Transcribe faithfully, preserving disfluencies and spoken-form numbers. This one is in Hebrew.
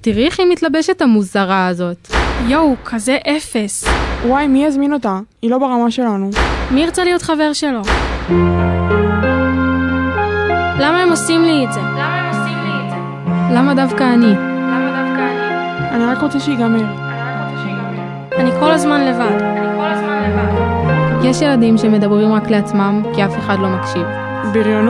תראי איך היא מתלבשת המוזרה הזאת. יואו, כזה אפס. וואי, מי יזמין אותה? היא לא ברמה שלנו. מי ירצה להיות חבר שלו? למה הם עושים לי את זה? למה הם עושים לי את זה? למה דווקא אני? למה דווקא אני? אני רק רוצה שיגמר. אני רק רוצה שיגמר. אני כל הזמן לבד. אני כל הזמן לבד. יש ילדים שמדברים רק לעצמם כי אף אחד לא מקשיב. בריונות